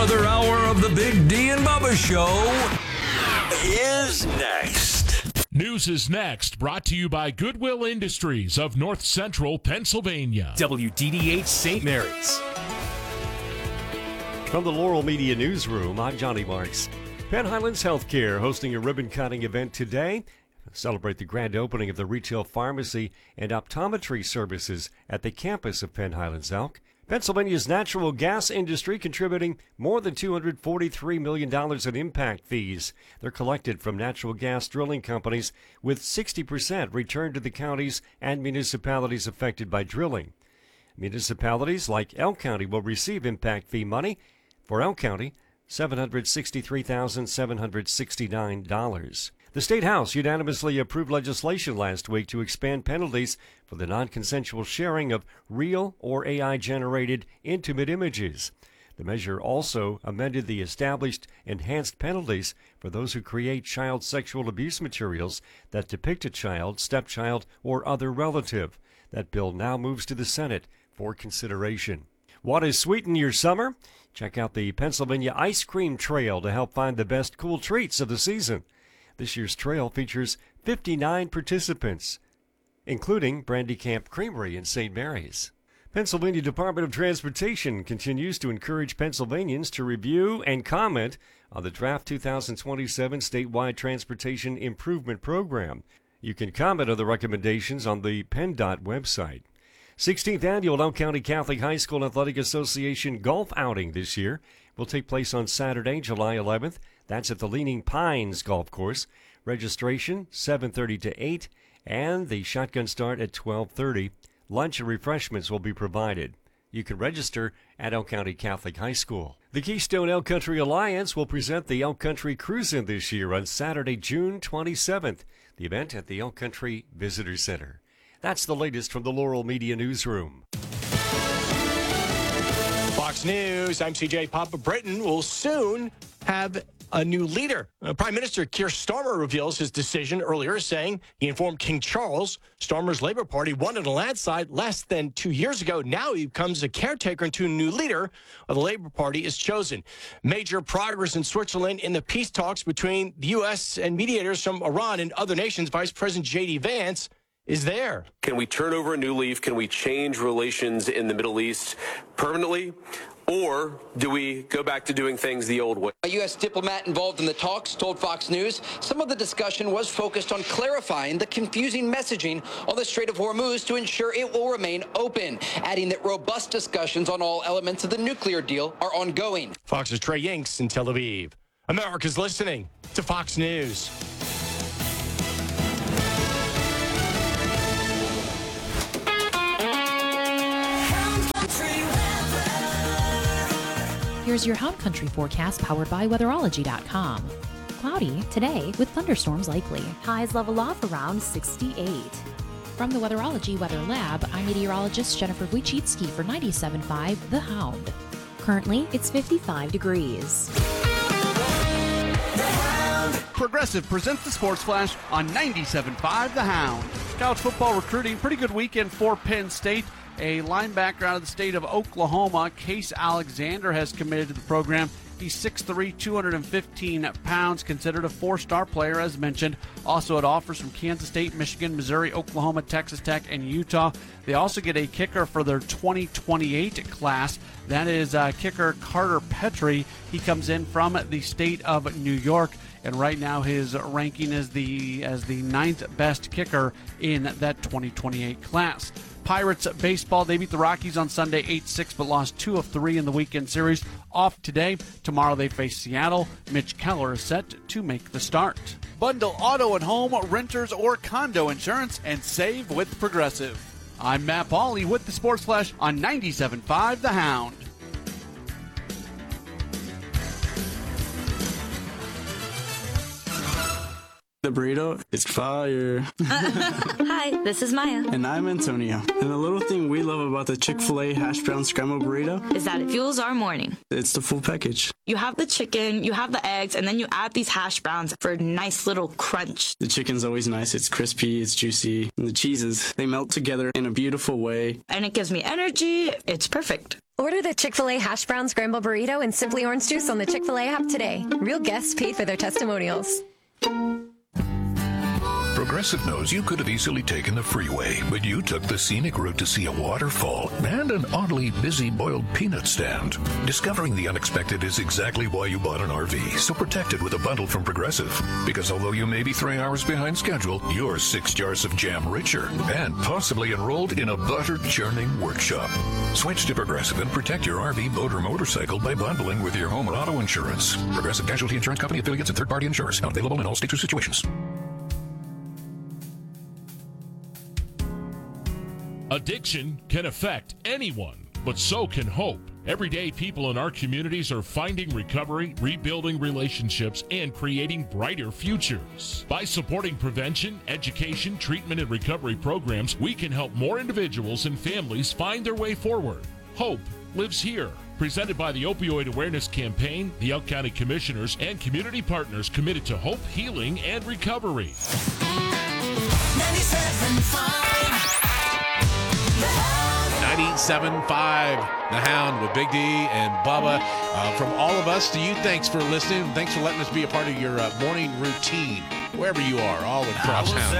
Another hour of the Big D and Bubba Show is next. News is next, brought to you by Goodwill Industries of North Central Pennsylvania. WDDH St. Mary's. From the Laurel Media Newsroom, I'm Johnny Marks. Penn Highlands Healthcare hosting a ribbon-cutting event today to celebrate the grand opening of the retail pharmacy and optometry services at the campus of Penn Highlands Elk. Pennsylvania's natural gas industry contributing more than $243 million in impact fees. They're collected from natural gas drilling companies, with 60% returned to the counties and municipalities affected by drilling. Municipalities like Elk County will receive impact fee money. For Elk County, $763,769. The State House unanimously approved legislation last week to expand penalties for the non-consensual sharing of real or AI-generated intimate images. The measure also amended the established enhanced penalties for those who create child sexual abuse materials that depict a child, stepchild, or other relative. That bill now moves to the Senate for consideration. Want to sweeten your summer? Check out the Pennsylvania Ice Cream Trail to help find the best cool treats of the season. This year's trail features 59 participants, including Brandy Camp Creamery in St. Mary's. Pennsylvania Department of Transportation continues to encourage Pennsylvanians to review and comment on the draft 2027 statewide transportation improvement program. You can comment on the recommendations on the PennDOT website. 16th Annual Elk County Catholic High School Athletic Association golf outing this year will take place on Saturday, July 11th. That's at the Leaning Pines Golf Course. Registration 7:30 to 8, and the shotgun start at 12:30. Lunch and refreshments will be provided. You can register at Elk County Catholic High School. The Keystone Elk Country Alliance will present the Elk Country Cruisin' this year on Saturday, June 27th. The event at the Elk Country Visitor Center. That's the latest from the Laurel Media Newsroom. Fox News, I'm CJ. Papa Britain will soon have a new leader. Prime Minister Keir Starmer reveals his decision earlier, saying he informed King Charles Starmer's Labour Party won in a landslide less than 2 years ago. Now he becomes a caretaker until a new leader of the Labour Party is chosen. Major progress in Switzerland in the peace talks between the U.S. and mediators from Iran and other nations. Vice President J.D. Vance is there. Can we turn over a new leaf? Can we change relations in the Middle East permanently? Or do we go back to doing things the old way? A U.S. diplomat involved in the talks told Fox News some of the discussion was focused on clarifying the confusing messaging on the Strait of Hormuz to ensure it will remain open, adding that robust discussions on all elements of the nuclear deal are ongoing. Fox's Trey Yanks in Tel Aviv. America's listening to Fox News. Here's your Hound Country forecast powered by Weatherology.com. Cloudy today with thunderstorms likely. Highs level off around 68. From the Weatherology Weather Lab, I'm meteorologist Jennifer Wojcicki for 97.5 The Hound. Currently, it's 55 degrees. Progressive presents the Sports Flash on 97.5 The Hound. College football recruiting, pretty good weekend for Penn State. A linebacker out of the state of Oklahoma, Case Alexander, has committed to the program. He's 6'3", 215 pounds, considered a four-star player, as mentioned. Also, it offers from Kansas State, Michigan, Missouri, Oklahoma, Texas Tech, and Utah. They also get a kicker for their 2028 class. That is kicker Carter Petrie. He comes in from the state of New York, and right now his ranking is as the ninth best kicker in that 2028 class. Pirates baseball, they beat the Rockies on Sunday 8-6, but lost 2 of 3 in the weekend series. Off today. Tomorrow they face Seattle. Mitch Keller is set to make the start. Bundle auto and home, renters, or condo insurance and save with Progressive. I'm Matt Pauley with the Sports Flash on 97.5 The Hound. The burrito, it's fire. Hi, this is Maya. And I'm Antonio. And the little thing we love about the Chick-fil-A hash brown scrambled burrito is that it fuels our morning. It's the full package. You have the chicken, you have the eggs, and then you add these hash browns for a nice little crunch. The chicken's always nice. It's crispy, it's juicy. And the cheeses, they melt together in a beautiful way. And it gives me energy. It's perfect. Order the Chick-fil-A hash brown scrambled burrito and Simply Orange Juice on the Chick-fil-A app today. Real guests paid for their testimonials. Progressive knows you could have easily taken the freeway, but you took the scenic route to see a waterfall and an oddly busy boiled peanut stand. Discovering the unexpected is exactly why you bought an RV, so protect it with a bundle from Progressive. Because although you may be 3 hours behind schedule, you're 6 jars of jam richer and possibly enrolled in a butter churning workshop. Switch to Progressive and protect your RV, boat, or motorcycle by bundling with your home and auto insurance. Progressive Casualty Insurance Company, affiliates, and third-party insurers. Not available in all states or situations. Addiction can affect anyone, but so can hope. Every day, people in our communities are finding recovery, rebuilding relationships, and creating brighter futures. By supporting prevention, education, treatment, and recovery programs, we can help more individuals and families find their way forward. Hope lives here. Presented by the Opioid Awareness Campaign, the Elk County Commissioners, and community partners committed to hope, healing, and recovery. 97.5, The Hound with Big D and Bubba. From all of us to you, thanks for listening. Thanks for letting us be a part of your morning routine, wherever you are, all across town.